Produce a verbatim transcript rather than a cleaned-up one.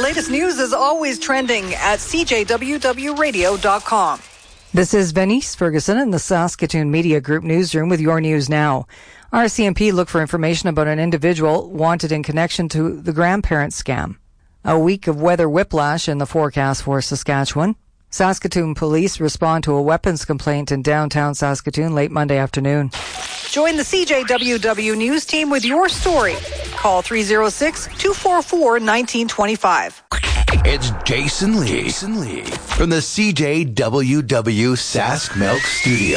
latest news is always trending at c j w w radio dot com. This is Venice Ferguson in the Saskatoon Media Group newsroom with your news now. R C M P looked for information about an individual wanted in connection to the grandparent scam. A week of weather whiplash in the forecast for Saskatchewan. Saskatoon police respond to a weapons complaint in downtown Saskatoon late Monday afternoon. Join the C J W W News team with your story. Call three oh six, two four four, one nine two five. It's Jason Lee, Jason Lee from the C J W W Sask Milk Studio.